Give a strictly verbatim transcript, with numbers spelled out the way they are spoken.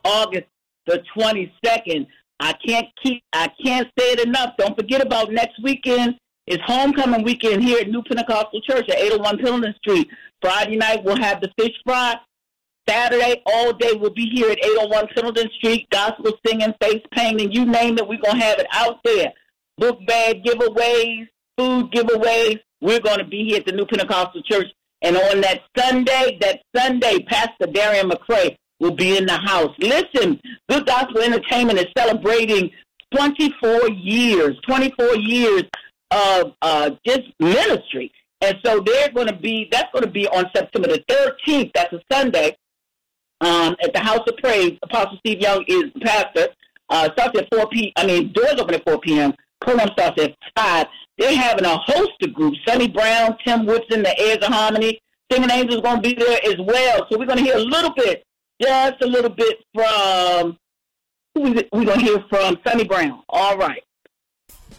August the twenty-second. I can't keep, I can't say it enough. Don't forget about next weekend. It's homecoming weekend here at New Pentecostal Church at eight oh one Pendleton Street. Friday night, we'll have the fish fry. Saturday, all day, we'll be here at eight oh one Pendleton Street, gospel singing, face painting, you name it, we're going to have it out there. Book bag giveaways, food giveaways. We're going to be here at the New Pentecostal Church. And on that Sunday, that Sunday, Pastor Darian McCray will be in the house. Listen, Good Gospel Entertainment is celebrating twenty-four years, twenty-four years of uh, just ministry. And so they're going to be, that's going to be on September the thirteenth. That's a Sunday um, at the House of Praise. Apostle Steve Young is the pastor. Uh, starts at four p.m. I mean, doors open at four p.m. Program starts at five. They're having a host of groups. Sonny Brown, Tim Woodson, the Heirs of Harmony. Singing Angels going to be there as well. So we're going to hear a little bit, just a little bit from, who we're going to hear from Sonny Brown. All right.